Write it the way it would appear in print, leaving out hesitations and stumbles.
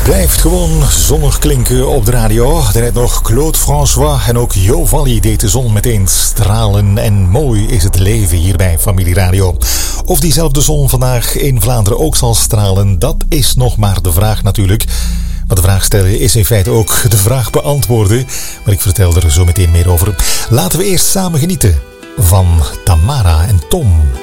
blijft gewoon zonnig klinken op de radio. Daarnet nog Claude François en ook Jo Valli deed de zon meteen stralen. En mooi is het leven hier bij Familie Radio. Of diezelfde zon vandaag in Vlaanderen ook zal stralen, dat is nog maar de vraag natuurlijk. Maar de vraag stellen is in feite ook de vraag beantwoorden. Maar ik vertel er zo meteen meer over. Laten we eerst samen genieten van Tamara en Tom.